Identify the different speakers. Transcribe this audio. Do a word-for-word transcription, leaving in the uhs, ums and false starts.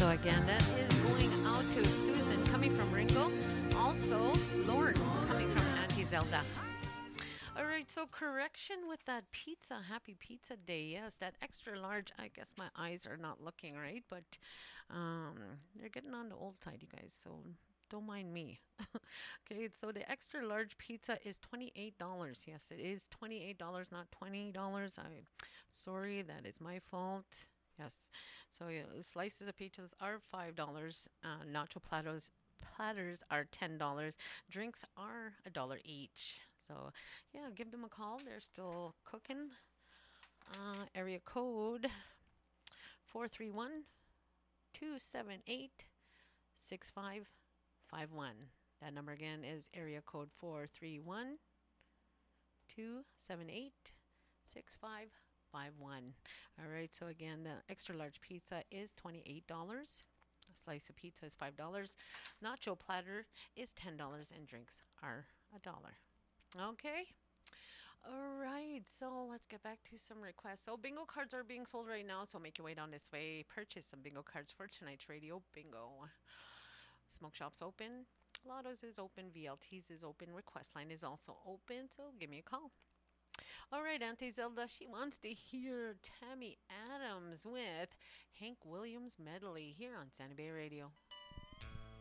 Speaker 1: So again, that is going out to Susan coming from Ringo. Also, Lauren coming from Auntie Zelda. All right, so correction with that pizza. Happy Pizza Day. Yes, that extra large. I guess my eyes are not looking right, but um, they're getting on the old side, you guys. So don't mind me. Okay, so the extra large pizza is twenty-eight dollars. Yes, it is twenty-eight dollars, not twenty dollars. I'm sorry, that is my fault. Yes. So yeah, slices of pizzas are five dollars. Uh, nacho platters platters are ten dollars. Drinks are a dollar each. So yeah, give them a call. They're still cooking. Uh, area code four three one, two seven eight, six five five one. That number again is area code four three one, two seven eight, six five five one. All right, so again, the extra large pizza is twenty-eight dollars. A slice of pizza is five dollars. Nacho platter is ten dollars and drinks are a dollar. Okay. All right, so let's get back to some requests. So bingo cards are being sold right now, so make your way down this way. Purchase some bingo cards for tonight's radio bingo. Smoke shop's open. Lottos is open. V L Ts is open. Request line is also open, so give me a call. All right, Auntie Zelda, she wants to hear Tammy Adams with Hank Williams Medley here on Sandy Bay Radio.